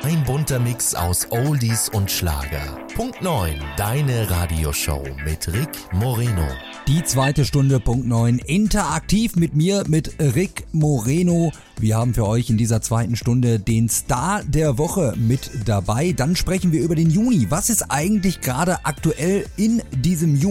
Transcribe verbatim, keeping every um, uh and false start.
Ein bunter Mix aus Oldies und Schlager. Punkt neun, deine Radioshow mit Rick Moreno. Die zweite Stunde, Punkt neun, interaktiv mit mir, mit Rick Moreno. Wir haben für euch in dieser zweiten Stunde den Star der Woche mit dabei. Dann sprechen wir über den Juni. Was ist eigentlich gerade aktuell in diesem Juni?